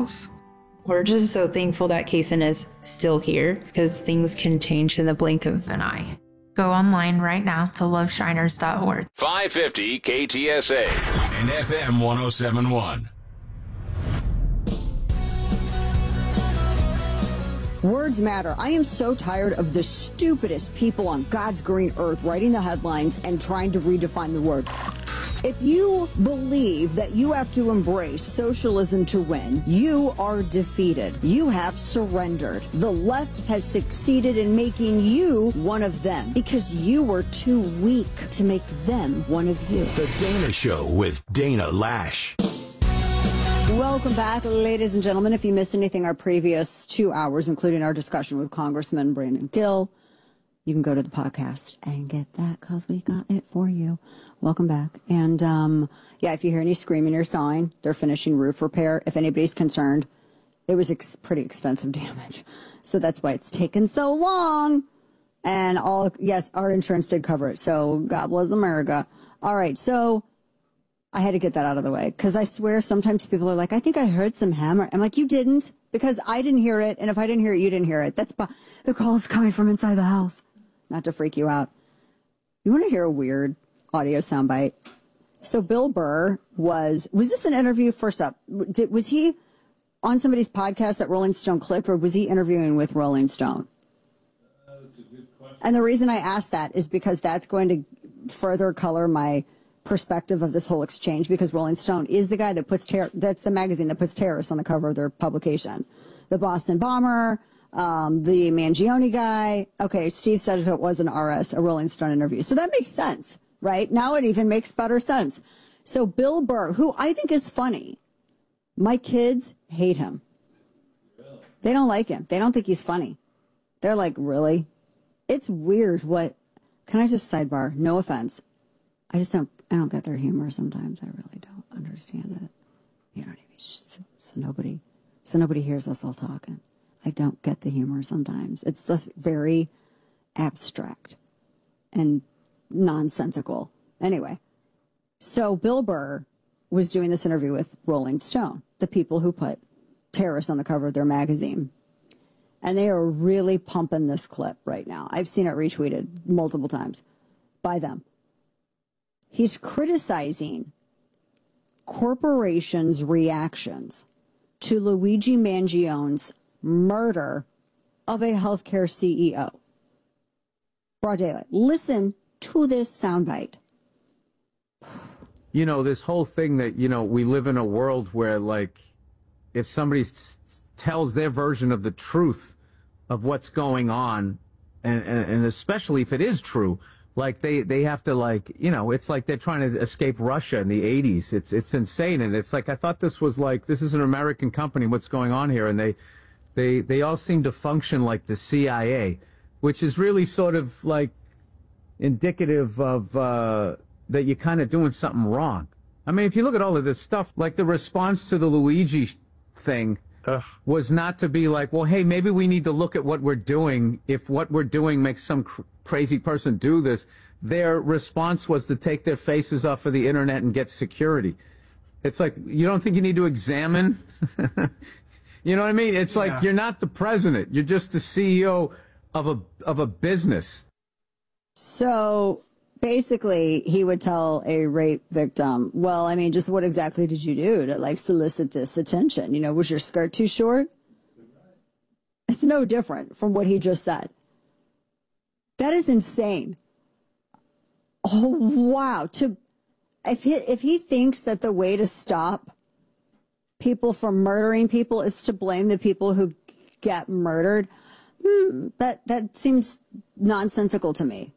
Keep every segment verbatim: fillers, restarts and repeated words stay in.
house. We're just so thankful that Kaysen is still here because things can change in the blink of an eye. Go online right now to love shiners dot org. five fifty K T S A and F M one oh seven point one. Words matter. I am so tired of the stupidest people on God's green earth writing the headlines and trying to redefine the word. If you believe that you have to embrace socialism to win, you are defeated. You have surrendered. The left has succeeded in making you one of them because you were too weak to make them one of you. The Dana Show with Dana Lash. Welcome back, ladies and gentlemen. If you missed anything our previous two hours, including our discussion with Congressman Brandon Gill, you can go to the podcast and get that because we got it for you. Welcome back. And, um, yeah, if you hear any screaming or sawing, they're finishing roof repair. If anybody's concerned, it was ex- pretty extensive damage. So that's why it's taken so long. And all, yes, our insurance did cover it. So God bless America. All right. So I had to get that out of the way because I swear sometimes people are like, I think I heard some hammer. I'm like, you didn't, because I didn't hear it. And if I didn't hear it, you didn't hear it. That's the call is coming from inside the house. Not to freak you out. You want to hear a weird audio soundbite? So Bill Burr was, was this an interview? First up, did, was he on somebody's podcast that Rolling Stone clipped, or was he interviewing with Rolling Stone? Uh, that's a good question. And the reason I asked that is because that's going to further color my perspective of this whole exchange, because Rolling Stone is the guy that puts ter- that's the magazine that puts terrorists on the cover of their publication. The Boston bomber, um, the Mangione guy. Okay, Steve said it was an R S, a Rolling Stone interview. So that makes sense, right? Now it even makes better sense. So Bill Burr, who I think is funny, my kids hate him. Really? They don't like him. They don't think he's funny. They're like, really? It's weird what, can I just sidebar? No offense. I just don't, I don't get their humor sometimes. I really don't understand it. You know what I mean? So, so nobody, so nobody hears us all talking. I don't get the humor sometimes. It's just very abstract and nonsensical. Anyway, so Bill Burr was doing this interview with Rolling Stone, the people who put terrorists on the cover of their magazine. And they are really pumping this clip right now. I've seen it retweeted multiple times by them. He's criticizing corporations' reactions to Luigi Mangione's murder of a healthcare C E O. Broad daylight. Listen to this soundbite. You know, this whole thing that, you know, we live in a world where, like, if somebody s- tells their version of the truth of what's going on, and, and, and especially if it is true, like they, they have to, like, you know, it's like they're trying to escape Russia in the eighties. It's it's insane. And it's like, I thought this was like, this is an American company. What's going on here? And they, they, they all seem to function like the C I A, which is really sort of like indicative of uh, that you're kind of doing something wrong. I mean, if you look at all of this stuff, like the response to the Luigi thing Ugh. was not to be like, well, hey, maybe we need to look at what we're doing. If what we're doing makes some cr- crazy person do this, their response was to take their faces off of the internet and get security. It's like, you don't think you need to examine? You know what I mean? It's yeah. like, you're not the president. You're just the C E O of a of a business. So basically, he would tell a rape victim, well, I mean, just what exactly did you do to, like, solicit this attention? You know, was your skirt too short? It's no different from what he just said. That is insane. Oh, wow. To if he, if he thinks that the way to stop people from murdering people is to blame the people who get murdered, hmm, that, that seems nonsensical to me.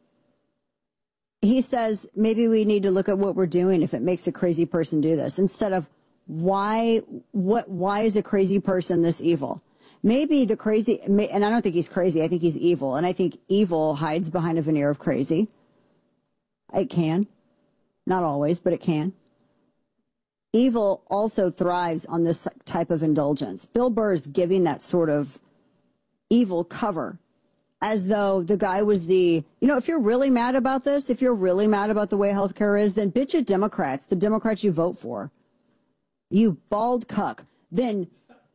He says, maybe we need to look at what we're doing if it makes a crazy person do this, instead of why, what, why is a crazy person this evil? Maybe the crazy, and I don't think he's crazy, I think he's evil, and I think evil hides behind a veneer of crazy. It can. Not always, but it can. Evil also thrives on this type of indulgence. Bill Burr is giving that sort of evil cover, as though the guy was the, you know, if you're really mad about this, if you're really mad about the way healthcare is, then bitch at Democrats, the Democrats you vote for. You bald cuck. Then